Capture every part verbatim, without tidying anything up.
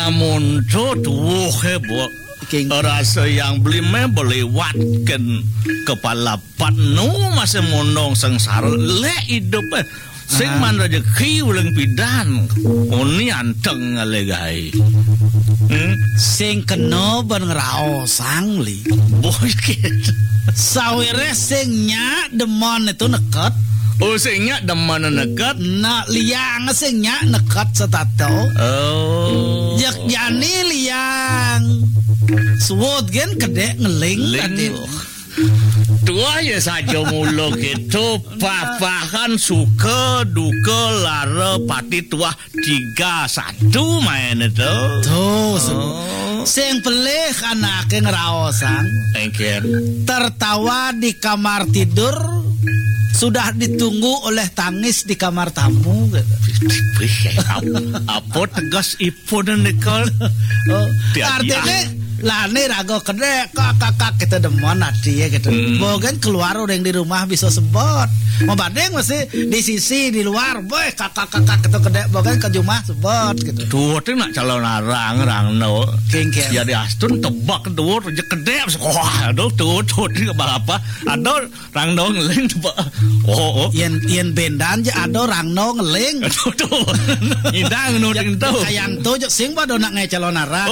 namun tuh heboh rasa yang beli mebel lewatkan kepala patnu masih monong sengsara le hidup sing man rezeki ulang pidan oni anteng alegai sing kena ben ngraosang li boy kid sawire sing nya demon itu nekat. Oh sing nya demon nekat na liang sing nya nekat setato oh jak jani liang suwot gen kedek ngeling tadi tua ya saja mulu gitu papahan suka duka lara pati tua tiga satu main itu tuh oh. Sing pelih anaknya ngeraosan tertawa di kamar tidur sudah ditunggu oleh tangis di kamar tamu apa tegas ipo dan nikol artinya lah nih rago kedek kakak kita demon hati ya gitu hmm. Bogan keluar orang di rumah bisa sebot mau badeng masih di sisi di luar boy kakak kakak kita kedek bogan ke rumah sebot gitu tuh tuh nak calon arang rang no kengkel jadi astun tebak tuh aja kedek wah aduh tuh tuh ini apa ada rang no ngeling tebak oh oh yen yen bendan aja ada rang no ngeling tuh tuh hidang no ding tuh kayang tuh sing bado nak ngai calon arang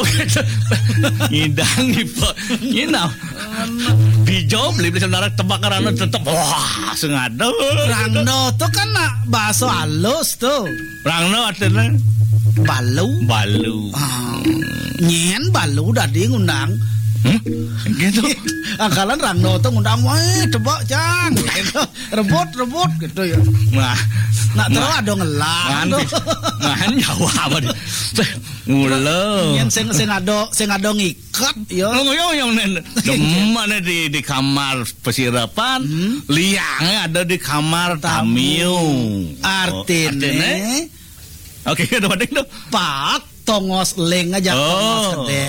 hidang ipo you know bijau beli beli saudara tebak karena tetep wah sengada rangno tuh kan bahasa halus tuh rangno artinya balu balu ah. Nyen balu dadi ngundang hmm? Gitu angkalan rangno tuh ngundang weh tebak cang gitu. rebut rebut gitu ya nah nak terus ada ngelang ngahan nyawa apa deh ngulang yang sing sing ado sing ado ngikat yo yo yo mana di di kamar pesirapan hmm? Liangnya ada di kamar tamu artinya oke ada apa deh pak tongos leng aja tongos gede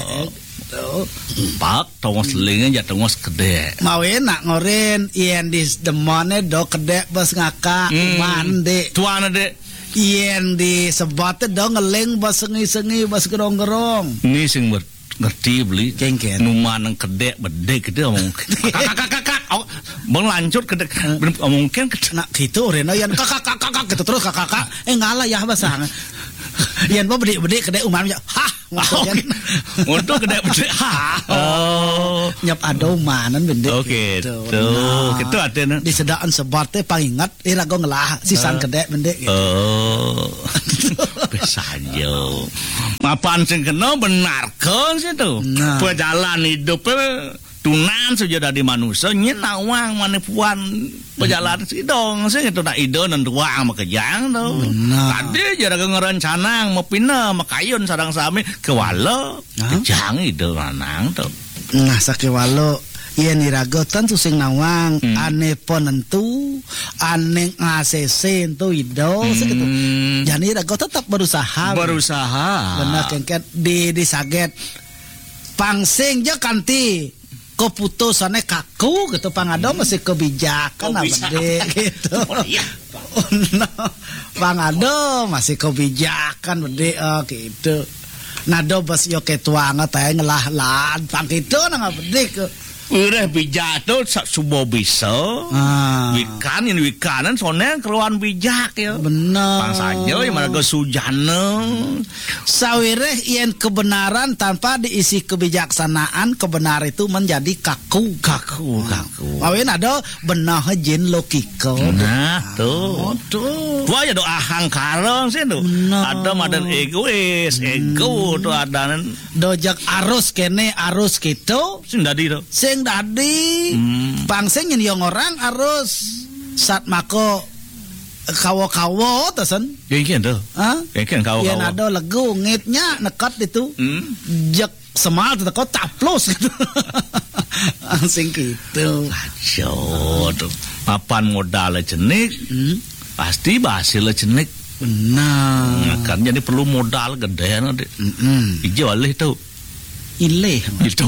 pak tongos leng aja tongos gede mau enak ngoren yen di demone do gede bos ngaka mande tuana dek yen di sebate dong ngeleng bas sengi-sengi bas gerong-gerong ini sing ngerti beli kengken numanang kedek bedek gitu ngomong kakak kakak kakak bang lanjut kedek mungkin nak gitu rena yang kakak kakak kakak gitu terus kakak kakak eh ngalah ya basang yen po bedek-bedek kedek umam ya hah untuk kedek bedek hah oh nyap ado manan bedek oke tuh gitu artinya di sedaan sebate pangingat irago ngelah sisan kedek bedek oh saja mapan sing kena benarkan situ nah. Perjalanan hidupnya tunan saja dari manusia nyenawang manipuan perjalanan si dong sih itu nak ide dan tuang makejang tuh tadi jara ngerencana mau pindah makayun sarang sami ke walo kejang ide manang tuh nah sakewalo iya niragotan tuh sing nawang hmm. Ane penentu ane ngasesen tuh ido hmm. Segitu jadi rago tetap berusaha berusaha benar kengket di di saget pangsing je kanti keputusannya kaku gitu pangado masih kebijakan apa deh gitu no, pangado masih kebijakan bede oh, gitu nado bos yo ketuanga teh ngelah lan pang gitu nang bede ke udah bijak tuh subuh bisa ah. Wikan ini wikanan soalnya keluhan bijak ya benar pangsanya yang mana kesujana sawireh yen kebenaran tanpa diisi kebijaksanaan kebenaran itu menjadi kaku kaku kaku awin ada benar jin logika nah tuh tuh wah ya do ahangkara sih tuh ada madan egois ego tuh ada dojak arus kene arus gitu sing dadi tuh sing dadi hmm. Pangsing yang orang harus saat mako kawo-kawo tasan kengken tuh ah kengken kawo-kawo yang ada legu ngitnya nekat itu hmm. Jak semal tuh kau taplos gitu sing gitu kacau tuh papan modal jenik hmm. Pasti bahasil jenik benar nah, kan jadi perlu modal gede nanti mm-hmm. Ijo alih tuh ileh itu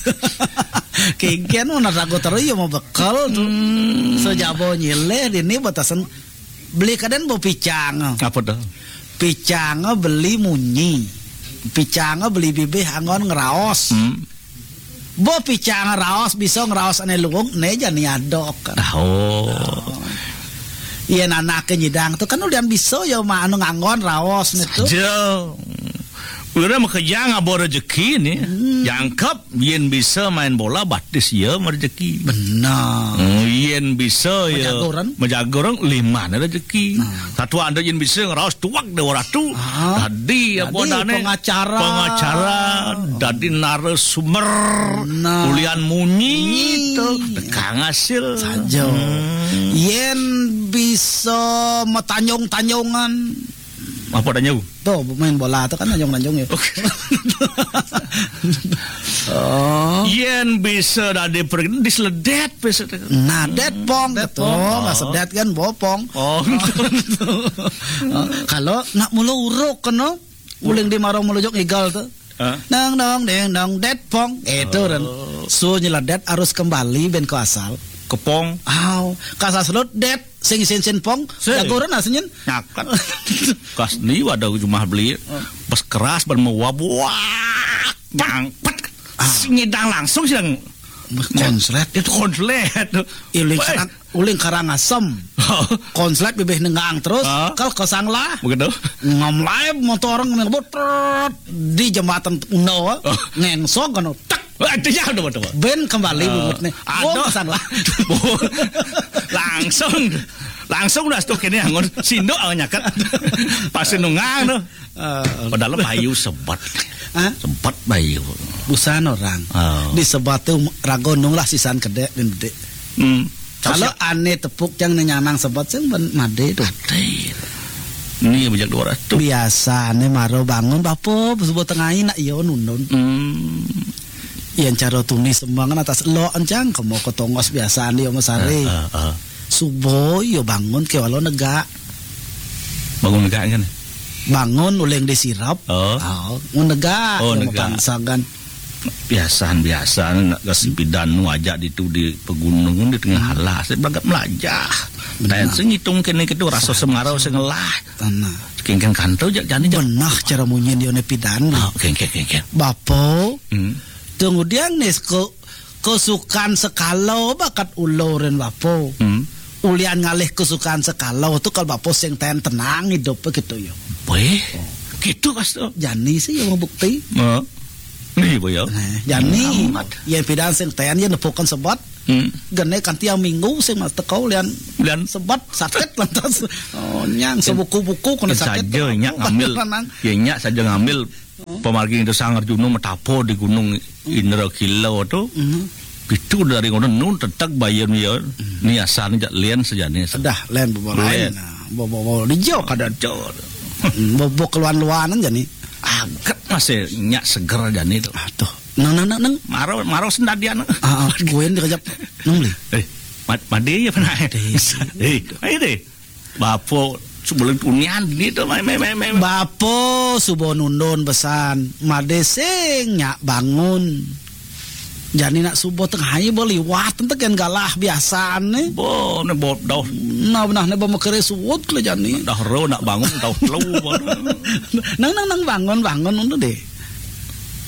kengken mau narago terus ya mau bekal tuh hmm. Sejabo nyileh ini batasan beli kadang mau picang apa dah picang beli munyi picanga beli bibih angon ngeraos. Hmm. Bo picanga raos bisa ngeraos ane luung ne jani adok. Oh. Iya anak nyidang tuh kan udah bisa ya mah anu ngangon raos itu. Jo. Udah mah kerja ngabor rezeki nih. Hmm. Jangkep yen bisa main bola batis ya mah rezeki. Benar. Hmm, yen bisa ya Menjagoran. menjagoran lima na rezeki. Nah. Satu anda yen bisa ngeraos tuak dewa ratu. Ah. Tadi ya bodane pengacara. Pengacara dadi narasumber. Nah. Ulian munyi itu kang hasil Saja. Hmm. Yen bisa metanyong-tanyongan. Apa adanya? Tuh main bola tuh kan tanjong-tanjong ya. Oh. Yen bisa dadi pergi disledet bisa. Nah, det pong gitu. Nggak sedet kan bopong. Oh. Oh. Kalau nak mulu uruk kena uling di marong melujok igal tuh. Huh? Nang nang deng nang det pong. Itu kan. So nyeledet harus kembali ben ke asal. Kepong. Aw, kasar selut det sing sen sen pong. Jagoran asinyen. Nyakat. Kas ni wadah cuma beli. Pas keras ban mau wabuak. Nyangpet. Nyidang langsung sidang. Konslet itu konslet. Uling karang uling karang asem. Konslet bebeh nengang terus kal kosang lah. Begitu. Ngamlai motor orang ngebut di jembatan Uno. Ngengsong kan tak. Itu ya udah betul. Ben kembali bubut nih. Aduh pesan lah. Langsung langsung udah stok ini angon sindo nyakat. Pas nungang tuh. Padahal bayu sebat. Sebat bayu. Busan orang. Disebat tuh ragonung lah sisan kedek dan gede. Kalau aneh tepuk yang nyanang sebat sih ben made tuh. Ini bejak dua ratus. Biasa nih maro bangun bapo sebut tengahin nak iyo nunun. Yang cara tunis sembangan atas lo ancang kamu ketongos biasa nih om sare. Uh, uh, uh. Subuh yo bangun ke walau negak. Bangun negak kan? Bangun uleng disirap. Oh. Oh, negak. Oh, negak. Pangsagan. Biasaan biasaan nggak kasih pidan wajah di tu di pegunungan di tengah halah. Saya bagat melajah. Dan saya ngitung kene itu rasa semarau sengelah. Tanah. Kengkeng kantor jadi benah cara munyin di one pidan. Oh, kengkeng kengkeng. Bapo. Hmm. Kemudian nih ke kesukaan sekalau bakat uloren bapo. Hmm. Ulian ngalih kesukaan sekalau tuh kalau bapo sing ten tenang hidup gitu yo. Weh, gitu kas tuh. Jani sih yang membukti. Oh. Nih boyo. Nah, Jani yang pidan sing ten yang nepukan sebat. Hmm. Gane kan tiang minggu sing mas tekau lian lian sebat sakit lantas. Oh nyang sebuku-buku kena sakit. Saja nyak ngambil. Ya nyak saja ngambil. Pemargi itu sangar juno metapo di gunung Indra Kilau tuh. Itu dari gunung nun tetak bayar ya. Niasan jak lian sejane. Sudah lian bobo lain. Bobo di jauh kada jauh. Bobo keluar-luaran jani. Agak masih nyak seger jani itu. Aduh. Nang nang nang nang maro maro sendadian. Ah, gue dikejap nang li. Eh, made ya pernah. Eh, ayo deh. Bapo sebelum punian gitu main main main. Bapo subo nundun besan. Made sing nyak bangun. Jani nak subo tengah ayo boleh liwat tentu kan galah biasane. Bo ne bo dah. Nah benah ne bo mekere suwut le jani. Dah ro nak bangun dah telu. Nang nang nang bangun bangun undu deh.